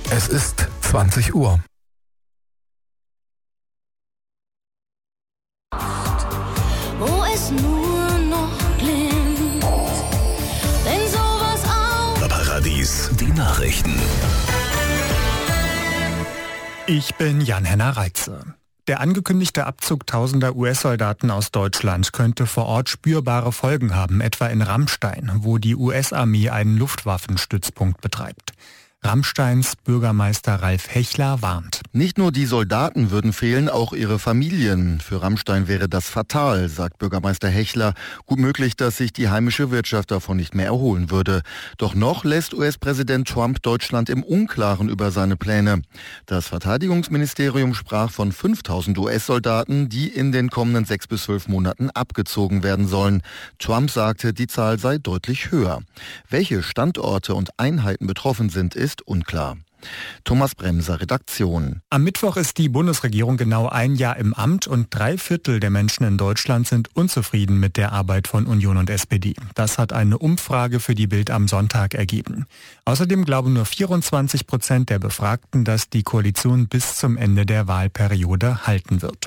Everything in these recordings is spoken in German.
Es ist 20 Uhr. Wo es nur noch glimmt, wenn sowas auch. Paradies, die Nachrichten. Ich bin Jan-Henner Reitze. Der angekündigte Abzug tausender US-Soldaten aus Deutschland könnte vor Ort spürbare Folgen haben, etwa in Ramstein, wo die US-Armee einen Luftwaffenstützpunkt betreibt. Ramsteins Bürgermeister Ralf Hechler warnt. Nicht nur die Soldaten würden fehlen, auch ihre Familien. Für Ramstein wäre das fatal, sagt Bürgermeister Hechler. Gut möglich, dass sich die heimische Wirtschaft davon nicht mehr erholen würde. Doch noch lässt US-Präsident Trump Deutschland im Unklaren über seine Pläne. Das Verteidigungsministerium sprach von 5000 US-Soldaten, die in den kommenden 6 bis 12 Monaten abgezogen werden sollen. Trump sagte, die Zahl sei deutlich höher. Welche Standorte und Einheiten betroffen sind, ist unklar. Thomas Bremser, Redaktion. Am Mittwoch ist die Bundesregierung genau ein Jahr im Amt und 3/4 der Menschen in Deutschland sind unzufrieden mit der Arbeit von Union und SPD. Das hat eine Umfrage für die Bild am Sonntag ergeben. Außerdem glauben nur 24% der Befragten, dass die Koalition bis zum Ende der Wahlperiode halten wird.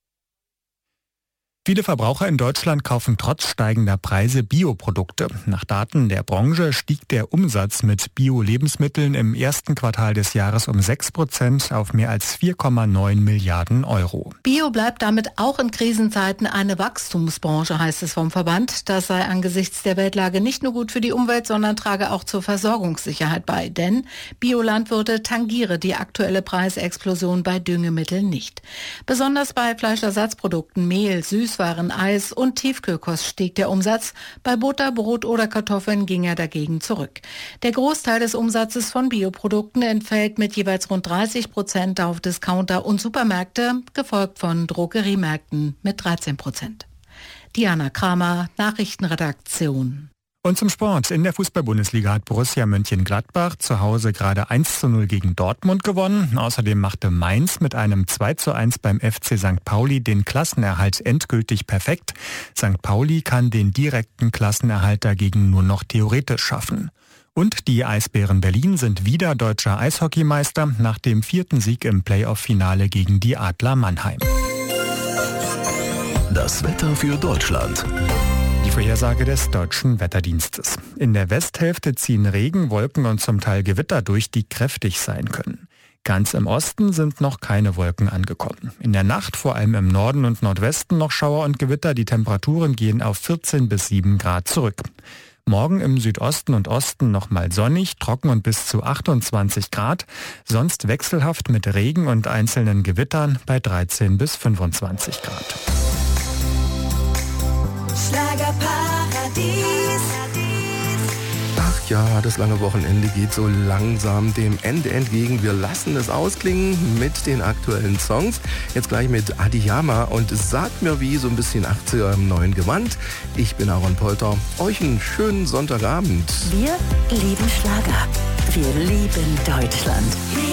Viele Verbraucher in Deutschland kaufen trotz steigender Preise Bioprodukte. Nach Daten der Branche stieg der Umsatz mit Bio-Lebensmitteln im ersten Quartal des Jahres um 6% auf mehr als 4,9 Milliarden Euro. Bio bleibt damit auch in Krisenzeiten eine Wachstumsbranche, heißt es vom Verband. Das sei angesichts der Weltlage nicht nur gut für die Umwelt, sondern trage auch zur Versorgungssicherheit bei. Denn Biolandwirte tangiere die aktuelle Preisexplosion bei Düngemitteln nicht. Besonders bei Fleischersatzprodukten, Mehl, Süßwaren, Eis und Tiefkühlkost stieg der Umsatz. Bei Butter, Brot oder Kartoffeln ging er dagegen zurück. Der Großteil des Umsatzes von Bioprodukten entfällt mit jeweils rund 30% auf Discounter und Supermärkte, gefolgt von Drogeriemärkten mit 13%. Diana Kramer, Nachrichtenredaktion. Und zum Sport. In der Fußball-Bundesliga hat Borussia Mönchengladbach zu Hause gerade 1:0 gegen Dortmund gewonnen. Außerdem machte Mainz mit einem 2:1 beim FC St. Pauli den Klassenerhalt endgültig perfekt. St. Pauli kann den direkten Klassenerhalt dagegen nur noch theoretisch schaffen. Und die Eisbären Berlin sind wieder deutscher Eishockeymeister nach dem 4. Sieg im Playoff-Finale gegen die Adler Mannheim. Das Wetter für Deutschland. Die Vorhersage des Deutschen Wetterdienstes. In der Westhälfte ziehen Regen, Wolken und zum Teil Gewitter durch, die kräftig sein können. Ganz im Osten sind noch keine Wolken angekommen. In der Nacht vor allem im Norden und Nordwesten noch Schauer und Gewitter. Die Temperaturen gehen auf 14 bis 7 Grad zurück. Morgen im Südosten und Osten nochmal sonnig, trocken und bis zu 28 Grad. Sonst wechselhaft mit Regen und einzelnen Gewittern bei 13 bis 25 Grad. Schlagerparadies. Ach ja, das lange Wochenende geht so langsam dem Ende entgegen. Wir lassen es ausklingen mit den aktuellen Songs. Jetzt gleich mit Adiyama und Sag mir wie, so ein bisschen 80er im neuen Gewand. Ich bin Aaron Polter. Euch einen schönen Sonntagabend. Wir lieben Schlager. Wir lieben Deutschland.